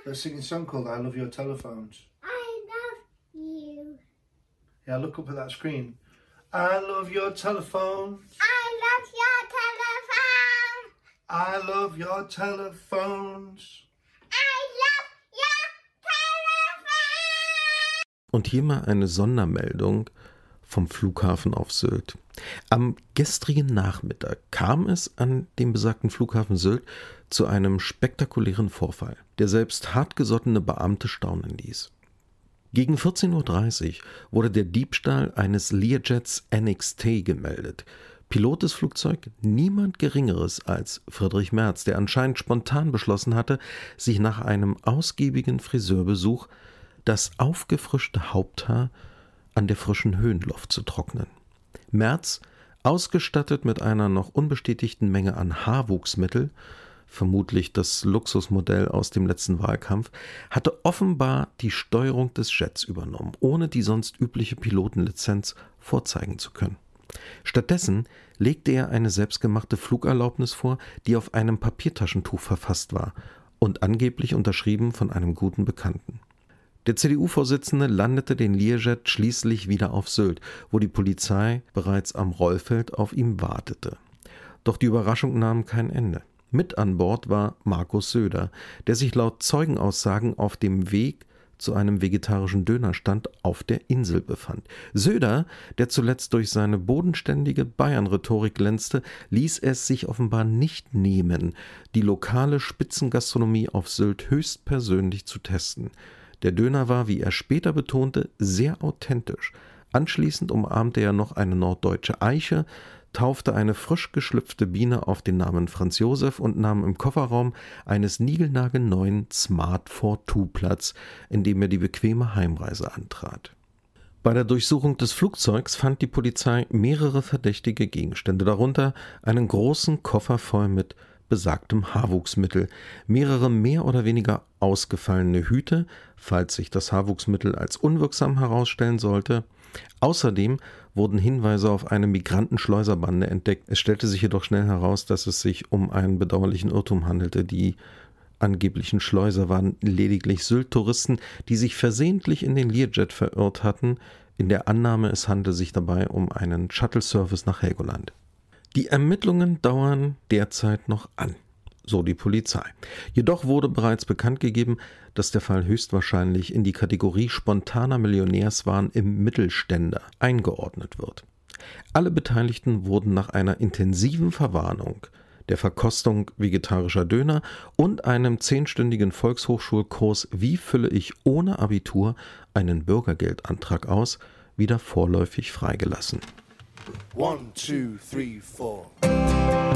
They're singing a song called I Love Your Telephones. I love you. Yeah, look up at that screen. I love your telephones. I love your telephone. I love your telephones. I love your telephone. Und hier mal eine Sondermeldung vom Flughafen auf Sylt. Am gestrigen Nachmittag kam es an dem besagten Flughafen Sylt zu einem spektakulären Vorfall, der selbst hartgesottene Beamte staunen ließ. Gegen 14:30 Uhr wurde der Diebstahl eines Learjets NXT gemeldet. Pilot des Flugzeugs niemand Geringeres als Friedrich Merz, der anscheinend spontan beschlossen hatte, sich nach einem ausgiebigen Friseurbesuch das aufgefrischte Haupthaar an der frischen Höhenluft zu trocknen. Merz, ausgestattet mit einer noch unbestätigten Menge an Haarwuchsmittel, vermutlich das Luxusmodell aus dem letzten Wahlkampf, hatte offenbar die Steuerung des Jets übernommen, ohne die sonst übliche Pilotenlizenz vorzeigen zu können. Stattdessen legte er eine selbstgemachte Flugerlaubnis vor, die auf einem Papiertaschentuch verfasst war und angeblich unterschrieben von einem guten Bekannten. Der CDU-Vorsitzende landete den Learjet schließlich wieder auf Sylt, wo die Polizei bereits am Rollfeld auf ihm wartete. Doch die Überraschung nahm kein Ende. Mit an Bord war Markus Söder, der sich laut Zeugenaussagen auf dem Weg zu einem vegetarischen Dönerstand auf der Insel befand. Söder, der zuletzt durch seine bodenständige Bayern-Rhetorik glänzte, ließ es sich offenbar nicht nehmen, die lokale Spitzengastronomie auf Sylt höchstpersönlich zu testen. Der Döner war, wie er später betonte, sehr authentisch. Anschließend umarmte er noch eine norddeutsche Eiche, taufte eine frisch geschlüpfte Biene auf den Namen Franz Josef und nahm im Kofferraum eines niegelnagelneuen Smart 4 Platz, in dem er die bequeme Heimreise antrat. Bei der Durchsuchung des Flugzeugs fand die Polizei mehrere verdächtige Gegenstände, darunter einen großen Koffer voll mit besagtem Haarwuchsmittel, mehrere mehr oder weniger ausgefallene Hüte, falls sich das Haarwuchsmittel als unwirksam herausstellen sollte. Außerdem wurden Hinweise auf eine Migrantenschleuserbande entdeckt. Es stellte sich jedoch schnell heraus, dass es sich um einen bedauerlichen Irrtum handelte. Die angeblichen Schleuser waren lediglich Sylt-Touristen, die sich versehentlich in den Learjet verirrt hatten, in der Annahme, es handele sich dabei um einen Shuttle-Service nach Helgoland. Die Ermittlungen dauern derzeit noch an, so die Polizei. Jedoch wurde bereits bekannt gegeben, dass der Fall höchstwahrscheinlich in die Kategorie spontaner Millionärswahn im Mittelständer eingeordnet wird. Alle Beteiligten wurden nach einer intensiven Verwarnung, der Verkostung vegetarischer Döner und einem 10-stündigen Volkshochschulkurs Wie fülle ich ohne Abitur einen Bürgergeldantrag aus, wieder vorläufig freigelassen. 1, 2, 3, 4.